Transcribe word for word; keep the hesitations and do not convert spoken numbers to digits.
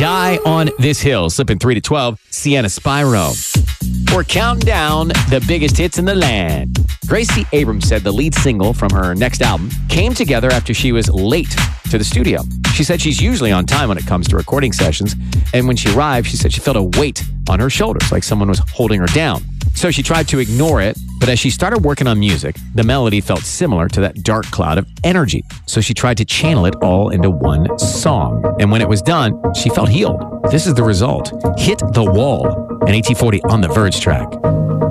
Die on This Hill, slipping three to twelve, Sienna Spyro. We're counting down the biggest hits in the land. Gracie Abrams said the lead single from her next album came together after she was late to the studio. She said she's usually on time when it comes to recording sessions, and when she arrived, she said she felt a weight on her shoulders, like someone was holding her down. So she tried to ignore it, but as she started working on music, the melody felt similar to that dark cloud of energy. So she tried to channel it all into one song. And when it was done, she felt healed. This is the result. Hit the Wall, an A T forty On the Verge track.